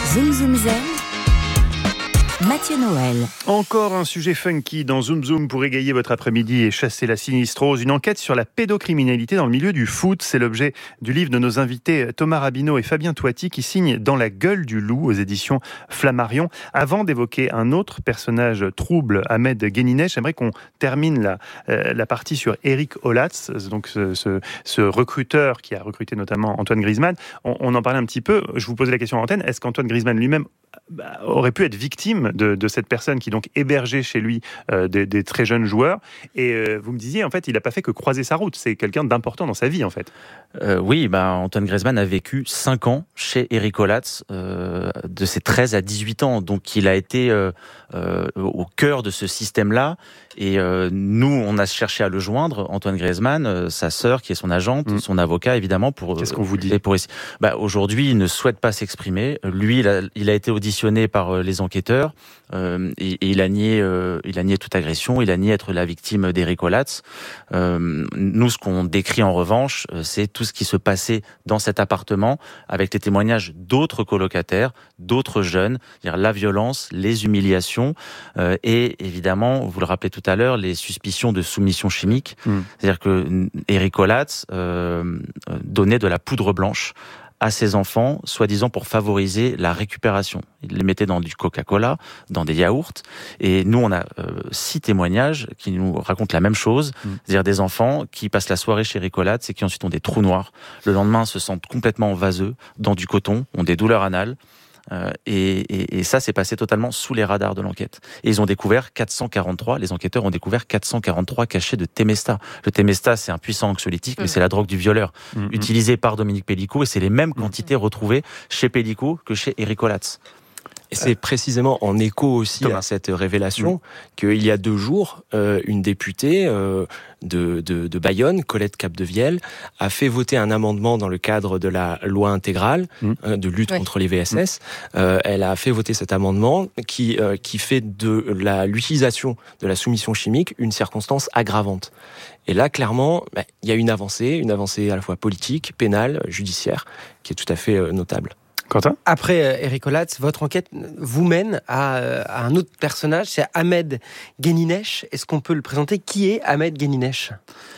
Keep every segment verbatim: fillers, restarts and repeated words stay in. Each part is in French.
Zoom Zoom Zen, Mathieu Noël. Encore un sujet funky dans Zoom Zoom pour égayer votre après-midi et chasser la sinistrose. Une enquête sur la pédocriminalité dans le milieu du foot. C'est l'objet du livre de nos invités Thomas Rabineau et Fabien Toiti qui signent Dans la gueule du loup aux éditions Flammarion. Avant d'évoquer un autre personnage trouble, Ahmed Guéninech, j'aimerais qu'on termine la, euh, la partie sur Eric Olatz, donc ce, ce, ce recruteur qui a recruté notamment Antoine Griezmann. On, on en parlait un petit peu. Je vous posais la question en antenne. Est-ce qu'Antoine Griezmann lui-même aurait pu être victime de, de cette personne qui donc hébergeait chez lui euh, des, des très jeunes joueurs. Et euh, vous me disiez, en fait, il n'a pas fait que croiser sa route. C'est quelqu'un d'important dans sa vie, en fait. Euh, oui, bah, Antoine Griezmann a vécu cinq ans chez Eric Olatz, euh, de ses treize à dix-huit ans. Donc, il a été euh, euh, au cœur de ce système-là. Et euh, nous, on a cherché à le joindre, Antoine Griezmann, euh, sa sœur, qui est son agente, mmh. son avocat, évidemment. Pour, Qu'est-ce qu'on vous dit ? et pour, bah, aujourd'hui, il ne souhaite pas s'exprimer. Lui, il a, il a été auditionné par euh, les enquêteurs. Euh, et, et il a nié, euh, il a nié toute agression, il a nié être la victime d'Eric Olatz. Euh, nous, ce qu'on décrit en revanche, euh, c'est tout ce qui se passait dans cet appartement, avec les témoignages d'autres colocataires, d'autres jeunes, c'est-à-dire la violence, les humiliations, euh, et évidemment, vous le rappelez tout à l'heure, les suspicions de soumission chimique. Mmh. C'est-à-dire que Eric Olatz euh, donnait de la poudre blanche à ses enfants, soi-disant pour favoriser la récupération. Il les mettait dans du Coca-Cola, dans des yaourts. Et nous, on a euh, six témoignages qui nous racontent la même chose. Mmh. C'est-à-dire des enfants qui passent la soirée chez Eric Olatz et qui ensuite ont des trous noirs. Le lendemain, se sentent complètement vaseux, dans du coton, ont des douleurs anales. Euh, et, et, et ça, c'est passé totalement sous les radars de l'enquête. Et ils ont découvert quatre cent quarante-trois, les enquêteurs ont découvert quatre cent quarante-trois cachets de Temesta. Le Temesta, c'est un puissant anxiolytique, mmh. mais c'est la drogue du violeur, mmh. utilisée par Dominique Pellicot, et c'est les mêmes quantités retrouvées chez Pellicot que chez Eric Olatz. Et c'est précisément en écho aussi Thomas. à cette révélation mmh. qu'il y a deux jours, euh, une députée euh, de, de, de Bayonne, Colette Capdevielle, a fait voter un amendement dans le cadre de la loi intégrale mmh. euh, de lutte oui. contre les V S S. Mmh. Euh, elle a fait voter cet amendement qui, euh, qui fait de la, l'utilisation de la soumission chimique une circonstance aggravante. Et là, clairement, bah, il y a une avancée, une avancée à la fois politique, pénale, judiciaire, qui est tout à fait euh, notable. Quentin ? Après euh, Eric Olatz, votre enquête vous mène à, euh, à un autre personnage, c'est Ahmed Guéninech. Est-ce qu'on peut le présenter ? Qui est Ahmed Guéninech ?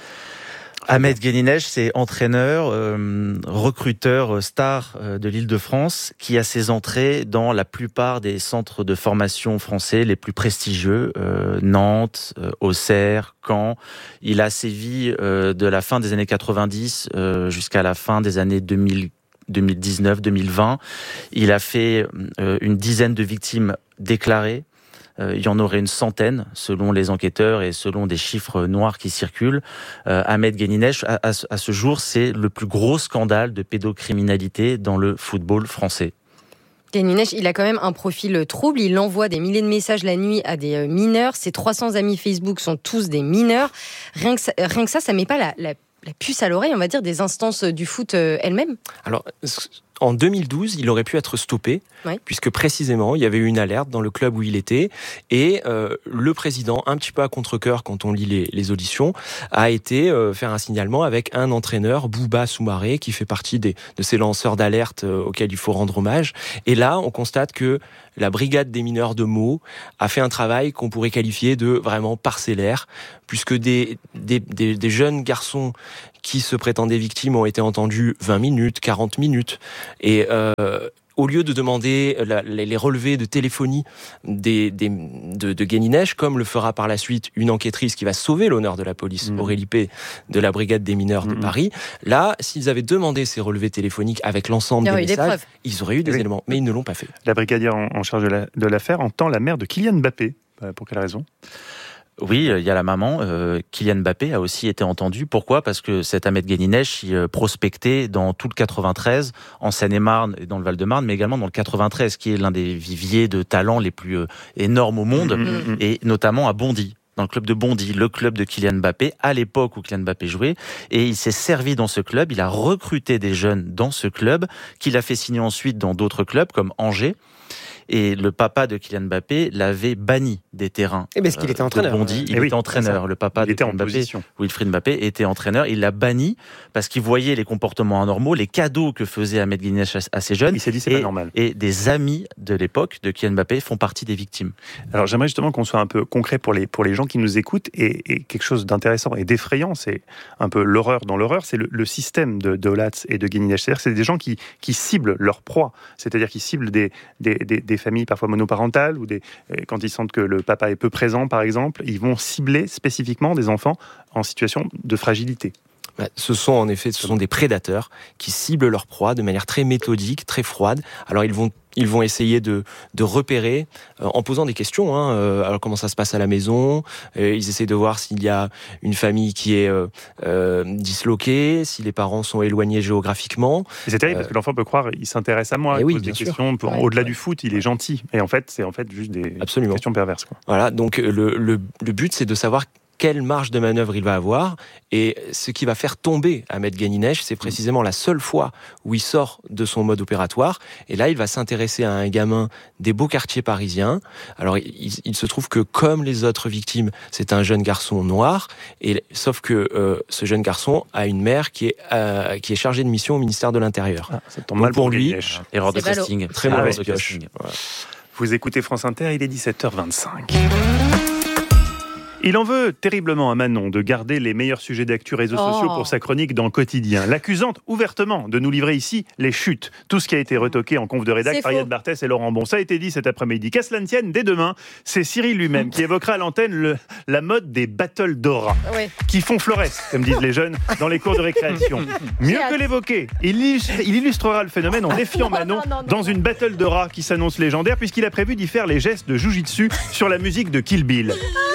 Ahmed Guéninech, c'est entraîneur, euh, recruteur star euh, de l'Île-de-France, qui a ses entrées dans la plupart des centres de formation français les plus prestigieux, euh, Nantes, euh, Auxerre, Caen. Il a sévi euh, de la fin des années quatre-vingt-dix euh, jusqu'à la fin des années deux mille. deux mille dix-neuf deux mille vingt. Il a fait euh, une dizaine de victimes déclarées. Euh, il y en aurait une centaine, selon les enquêteurs et selon des chiffres noirs qui circulent. Euh, Ahmed Guéninech, à, à, à ce jour, c'est le plus gros scandale de pédocriminalité dans le football français. Guéninech, il a quand même un profil trouble. Il envoie des milliers de messages la nuit à des mineurs. Ses trois cents amis Facebook sont tous des mineurs. Rien que ça, rien que ça, ça met pas la... la la puce à l'oreille, on va dire, des instances du foot euh, elles-mêmes ? Alors, en deux mille douze, il aurait pu être stoppé, oui. puisque précisément, il y avait eu une alerte dans le club où il était, et euh, le président, un petit peu à contre-cœur quand on lit les, les auditions, a été euh, faire un signalement avec un entraîneur, Bouba Soumaré, qui fait partie des, de ces lanceurs d'alerte euh, auxquels il faut rendre hommage. Et là, on constate que la brigade des mineurs de Meaux a fait un travail qu'on pourrait qualifier de vraiment parcellaire, puisque des, des, des, des jeunes garçons qui se prétendaient victimes ont été entendus vingt minutes, quarante minutes. Et euh, au lieu de demander la, les relevés de téléphonie des, des, de, de Guéninech, comme le fera par la suite une enquêtrice qui va sauver l'honneur de la police, mmh. Aurélie P, de la brigade des mineurs mmh. de Paris, là, s'ils avaient demandé ces relevés téléphoniques avec l'ensemble des messages, des ils auraient eu des oui. éléments, mais ils ne l'ont pas fait. La brigadière en, en charge de, la, de l'affaire entend la mère de Kylian Mbappé. Pour quelle raison ? Oui, il y a la maman. Euh, Kylian Mbappé a aussi été entendu. Pourquoi ? Parce que cet Ahmed Guéninech, il prospectait dans tout le quatre-vingt-treize, en Seine-et-Marne et dans le Val-de-Marne, mais également dans le quatre-vingt-treize, qui est l'un des viviers de talents les plus euh, énormes au monde, mmh. et notamment à Bondy. Dans le club de Bondy, le club de Kylian Mbappé, à l'époque où Kylian Mbappé jouait, et il s'est servi dans ce club, il a recruté des jeunes dans ce club, qu'il a fait signer ensuite dans d'autres clubs, comme Angers. Et le papa de Kylian Mbappé l'avait banni des terrains. Et parce qu'il était entraîneur. De Bondy. Il Et oui, était entraîneur. Le papa il de était Kylian en Mbappé, position. Wilfried Mbappé, était entraîneur. Il l'a banni parce qu'il voyait les comportements anormaux, les cadeaux que faisait Ahmed Guinness à ses jeunes. Il s'est dit c'est et, pas normal. Et des amis de l'époque de Kylian Mbappé font partie des victimes. Alors j'aimerais justement qu'on soit un peu concret pour les, pour les gens qui nous écoutent et, et quelque chose d'intéressant et d'effrayant, c'est un peu l'horreur dans l'horreur, c'est le, le système de, de Olatz et de Guinness. C'est-à-dire que c'est des gens qui, qui ciblent leur proie, c'est-à-dire qui ciblent des, des, des, des familles parfois monoparentales ou des, quand ils sentent que le papa est peu présent par exemple, ils vont cibler spécifiquement des enfants en situation de fragilité. Ce sont en effet, ce sont des prédateurs qui ciblent leur proie de manière très méthodique, très froide. Alors ils vont Ils vont essayer de, de repérer euh, en posant des questions. Hein, euh, alors comment ça se passe à la maison, euh, ils essaient de voir s'il y a une famille qui est euh, euh, disloquée, si les parents sont éloignés géographiquement. Et c'est terrible euh, parce que l'enfant peut croire il s'intéresse à moi, il oui, pose des sûr. questions. Pour, Ouais, au-delà ouais. du foot, il est gentil. Et en fait, c'est en fait juste des Absolument. questions perverses. Quoi. Voilà, donc le, le, le but c'est de savoir quelle marge de manœuvre il va avoir, et ce qui va faire tomber Ahmed Guinness, c'est précisément la seule fois où il sort de son mode opératoire, et là il va s'intéresser à un gamin des beaux quartiers parisiens. Alors il, il se trouve que comme les autres victimes, c'est un jeune garçon noir, et sauf que euh, ce jeune garçon a une mère qui est, euh, qui est chargée de mission au ministère de l'Intérieur. Ah, ça tombe Donc mal pour, pour lui, Guinness. Erreur de C'est ballot. casting. Très Erreur mauvaise de pioche. casting. Voilà. Vous écoutez France Inter, il est dix-sept heures vingt-cinq. Il en veut terriblement à Manon de garder les meilleurs sujets d'actu réseaux Oh. sociaux pour sa chronique dans Quotidien, l'accusant ouvertement de nous livrer ici les chutes, tout ce qui a été retoqué en conf de rédac C'est par faux. Yann Barthès et Laurent Bon. Ça a été dit cet après-midi. Qu'à cela ne tienne, dès demain, c'est Cyril lui-même qui évoquera à l'antenne le- la mode des battles d'aura, Ouais. qui font florès, comme disent les jeunes, dans les cours de récréation. Mieux que l'évoquer, il illustre- il illustrera le phénomène en défiant Non, Manon non, non, non, dans non. une battle d'aura qui s'annonce légendaire puisqu'il a prévu d'y faire les gestes de jujitsu sur la musique de Kill Bill.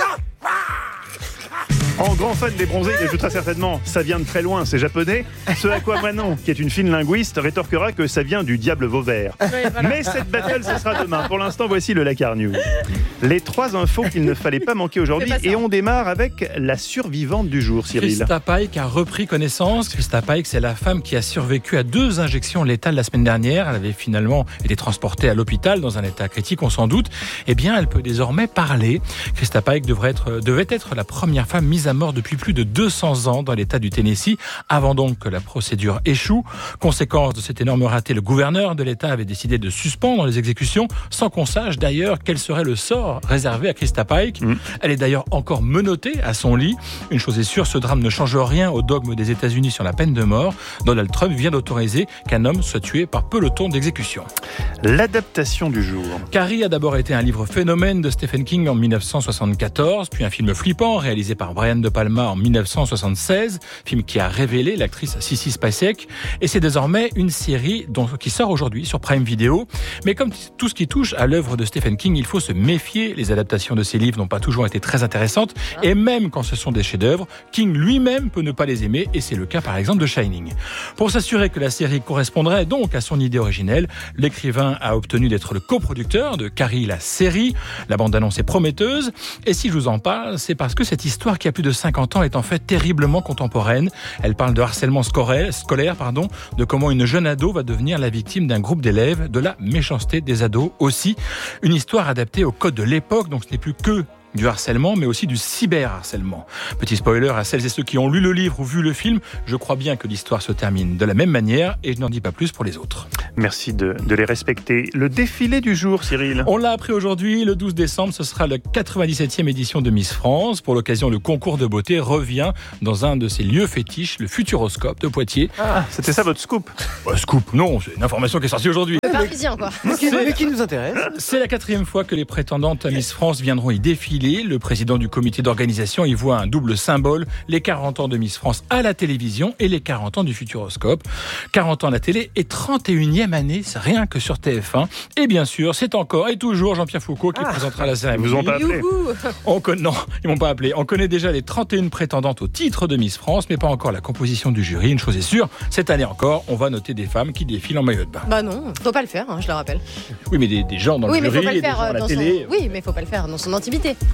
En grand fan des bronzés, il ajoutera certainement « ça vient de très loin, c'est japonais ». Ce à quoi Manon, qui est une fine linguiste, rétorquera que ça vient du diable Vauvert. Ouais, voilà. Mais cette battle, ce sera demain. Pour l'instant, voici le Lakar News. Les trois infos qu'il ne fallait pas manquer aujourd'hui. C'est pas ça. Et on démarre avec la survivante du jour, Cyril. Christa Pike a repris connaissance. Christa Pike, c'est la femme qui a survécu à deux injections létales la semaine dernière. Elle avait finalement été transportée à l'hôpital dans un état critique, on s'en doute. Eh bien, elle peut désormais parler. Christa Pike devrait être, devait être la première femme mise à mort depuis plus de deux cents ans dans l'état du Tennessee, avant donc que la procédure échoue. Conséquence de cet énorme raté, le gouverneur de l'état avait décidé de suspendre les exécutions, sans qu'on sache d'ailleurs quel serait le sort réservé à Christa Pike. Mmh. Elle est d'ailleurs encore menottée à son lit. Une chose est sûre, ce drame ne change rien au dogme des États-Unis sur la peine de mort. Donald Trump vient d'autoriser qu'un homme soit tué par peloton d'exécution. L'adaptation du jour. Carrie a d'abord été un livre phénomène de Stephen King en dix-neuf cent soixante-quatorze, puis un film flippant réalisé par Brian De Palma en dix-neuf cent soixante-seize, film qui a révélé l'actrice Sissy Spacek, et c'est désormais une série dont, qui sort aujourd'hui sur Prime Video. Mais comme tout ce qui touche à l'œuvre de Stephen King, il faut se méfier. Les adaptations de ses livres n'ont pas toujours été très intéressantes, et même quand ce sont des chefs-d'œuvre, King lui-même peut ne pas les aimer, et c'est le cas par exemple de Shining. Pour s'assurer que la série correspondrait donc à son idée originelle, l'écrivain a obtenu d'être le coproducteur de Carrie la série. La bande-annonce est prometteuse, et si je vous en parle, c'est parce que cette histoire qui a plus de cinquante ans est en fait terriblement contemporaine. Elle parle de harcèlement scolaire, scolaire pardon, de comment une jeune ado va devenir la victime d'un groupe d'élèves, de la méchanceté des ados aussi. Une histoire adaptée au code de l'époque, donc ce n'est plus que du harcèlement, mais aussi du cyberharcèlement. Petit spoiler à celles et ceux qui ont lu le livre ou vu le film, je crois bien que l'histoire se termine de la même manière, et je n'en dis pas plus pour les autres. Merci de, de les respecter. Le défilé du jour, Cyril. On l'a appris aujourd'hui, le douze décembre, ce sera la quatre-vingt-dix-septième édition de Miss France. Pour l'occasion, le concours de beauté revient dans un de ses lieux fétiches, le Futuroscope de Poitiers. Ah, c'était ça votre scoop. Bah, scoop, non, c'est une information qui est sortie aujourd'hui. Le Parisien, quoi. Mais qui, mais qui nous intéresse. C'est la quatrième fois que les prétendantes à Miss France viendront y défiler. Le président du comité d'organisation y voit un double symbole, les quarante ans de Miss France à la télévision et les quarante ans du Futuroscope. quarante ans à la télé et trente et unième année, c'est rien que sur T F un. Et bien sûr, c'est encore et toujours Jean-Pierre Foucault qui Ah, présentera la Ils cérémonie. vous ont pas appelé. Youhou. On connaît, non, ils m'ont pas appelé. On connaît déjà les trente et une prétendantes au titre de Miss France, mais pas encore la composition du jury. Une chose est sûre, cette année encore, on va noter des femmes qui défilent en maillot de bain. Bah non, faut pas le faire, hein, je le rappelle. Oui, mais des, des gens dans Oui, le mais jury faut pas et le des faire gens à euh, la dans télé. son. Oui, mais faut pas le faire dans son intimité.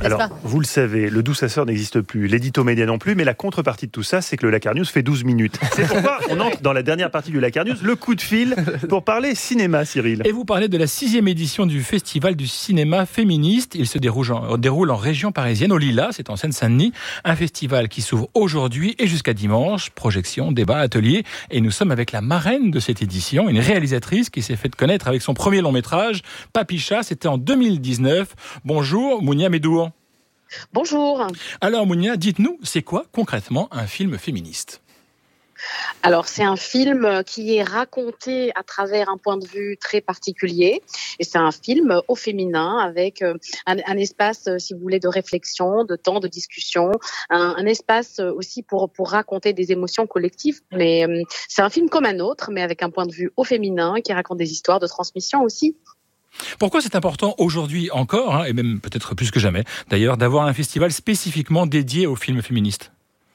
Alors, pas vous le savez, le D'où ça sort n'existe plus, l'édito média non plus, mais la contrepartie de tout ça, c'est que le Lakar News fait douze minutes. C'est pourquoi on entre dans la dernière partie du Lakar News, le coup de fil pour parler cinéma, Cyril. Et vous parlez de la sixième édition du Festival du cinéma féministe. Il se déroule en, déroule en région parisienne, au Lilas, c'est en Seine-Saint-Denis. Un festival qui s'ouvre aujourd'hui et jusqu'à dimanche. Projection, débat, atelier. Et nous sommes avec la marraine de cette édition, une réalisatrice qui s'est fait connaître avec son premier long métrage, Papicha, c'était en deux mille dix-neuf. Bonjour, Mounia Médour. Bonjour. Alors Mounia, dites-nous, c'est quoi concrètement un film féministe ? Alors, c'est un film qui est raconté à travers un point de vue très particulier. Et c'est un film au féminin avec un, un espace, si vous voulez, de réflexion, de temps, de discussion. Un, un espace aussi pour, pour raconter des émotions collectives. Mais c'est un film comme un autre, mais avec un point de vue au féminin qui raconte des histoires de transmission aussi. Pourquoi c'est important aujourd'hui encore, hein, et même peut-être plus que jamais, d'ailleurs, d'avoir un festival spécifiquement dédié aux films féministes ?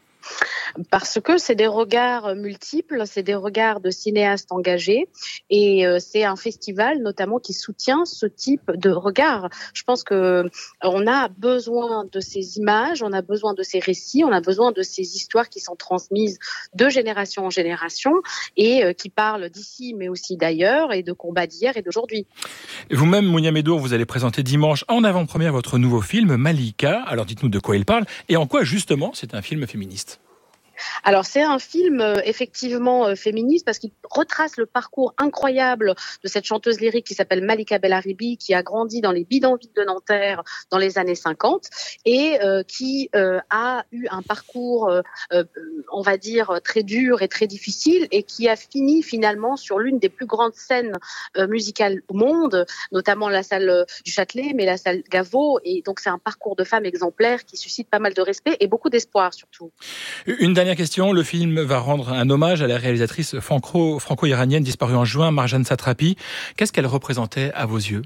Parce que c'est des regards multiples, c'est des regards de cinéastes engagés et euh, c'est un festival notamment qui soutient ce type de regard. Je pense que on a besoin de ces images, on a besoin de ces récits, on a besoin de ces histoires qui sont transmises de génération en génération et euh, qui parlent d'ici mais aussi d'ailleurs et de combats d'hier et d'aujourd'hui. Et vous-même, Mounia Médour, vous allez présenter dimanche en avant-première votre nouveau film Malika. Alors dites-nous de quoi il parle et en quoi justement c'est un film féministe. Alors c'est un film euh, effectivement euh, féministe parce qu'il retrace le parcours incroyable de cette chanteuse lyrique qui s'appelle Malika Bellaribi, qui a grandi dans les bidonvilles de Nanterre dans les années cinquante et euh, qui euh, a eu un parcours, euh, euh, on va dire, très dur et très difficile et qui a fini finalement sur l'une des plus grandes scènes euh, musicales au monde, notamment la salle du Châtelet, mais la salle Gaveau. Et donc c'est un parcours de femme exemplaire qui suscite pas mal de respect et beaucoup d'espoir surtout. Une dernière question, le film va rendre un hommage à la réalisatrice franco, franco-iranienne disparue en juin, Marjane Satrapi. Qu'est-ce qu'elle représentait à vos yeux ?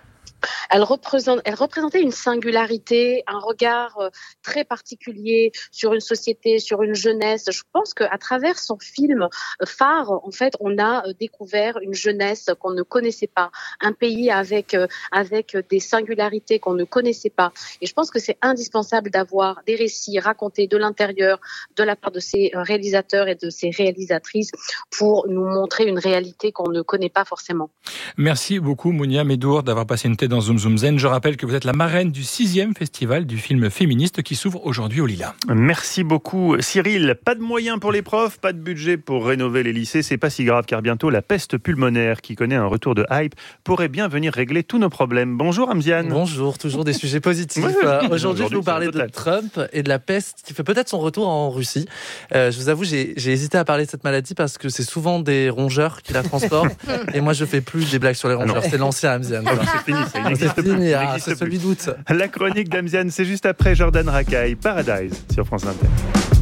Elle, représente, elle représentait une singularité, un regard très particulier sur une société, sur une jeunesse. Je pense qu'à travers son film phare, en fait, on a découvert une jeunesse qu'on ne connaissait pas, un pays avec avec des singularités qu'on ne connaissait pas. Et je pense que c'est indispensable d'avoir des récits racontés de l'intérieur, de la part de ces réalisateurs et de ces réalisatrices, pour nous montrer une réalité qu'on ne connaît pas forcément. Merci beaucoup, Mounia Médour, d'avoir passé une tête dans Zoom Zoom Zen. Je rappelle que vous êtes la marraine du sixième festival du film féministe qui s'ouvre aujourd'hui au Lilas. Merci beaucoup, Cyril. Pas de moyens pour les profs, pas de budget pour rénover les lycées. C'est pas si grave car bientôt la peste pulmonaire, qui connaît un retour de hype, pourrait bien venir régler tous nos problèmes. Bonjour, Amziane. Bonjour, toujours des sujets positifs. Ouais, aujourd'hui, aujourd'hui, je vais vous c'est parler de Trump et de la peste qui fait peut-être son retour en Russie. Euh, je vous avoue, j'ai, j'ai hésité à parler de cette maladie parce que c'est souvent des rongeurs qui la transportent. Et moi, je fais plus des blagues sur les rongeurs. Ah c'est l'ancien Amziane. Voilà. C'est fini, ça n'existe plus. Ah, c'est celui d'août. La chronique d'Amziane, c'est juste après Jordan Rakei, Paradise, sur France Inter.